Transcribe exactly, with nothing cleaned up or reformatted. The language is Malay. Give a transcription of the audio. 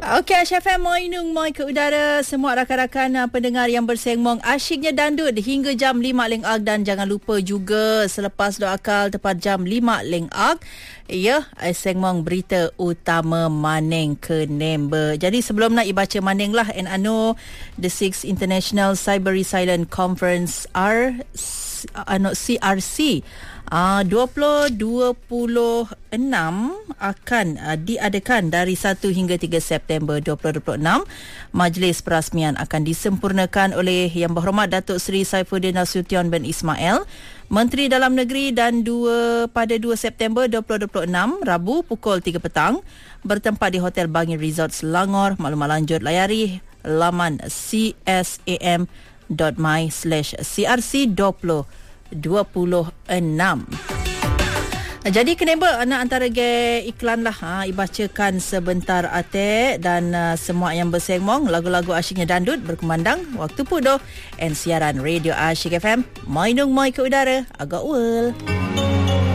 Okey, Aisyah F M, Moinung, Moi ke udara. Semua rakan-rakan uh, pendengar yang bersengmong, asyiknya dandut hingga jam lima leng ag. Dan jangan lupa juga selepas doa akal tepat jam lima leng ag, ya, sengmong berita utama Maneng ke Nember. Jadi sebelum nak ibaca Maneng lah, and I know the sixth International Cyber Resilient Conference R uh, C R C Uh, dua ribu dua puluh enam akan uh, diadakan dari satu hingga tiga September dua ribu dua puluh enam. Majlis perasmian akan disempurnakan oleh Yang Berhormat Datuk Seri Saifuddin Nasution bin Ismail, Menteri Dalam Negeri, dan dua pada dua September dua ribu dua puluh enam, Rabu pukul tiga petang, bertempat di Hotel Bangi Resort Selangor. Maklumat lanjut layari laman csam dot my slash crc dua ribu dua puluh enam. Jadi kenapa anak antara ge iklan lah ha, ibacakan sebentar atik, dan uh, semua yang bersengmong lagu-lagu asyiknya dandut berkumandang waktu pudoh, and siaran radio Asyik F M Moinung Moi ke udara agak ul.